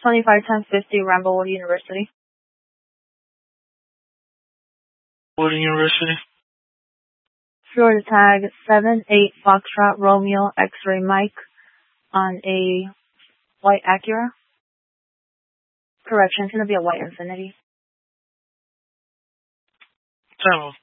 251050 Ramblewood University. Wood University. Florida tag 78 Foxtrot Romeo X-ray Mike on a white Acura. Correction, it's going to be a white Infiniti. What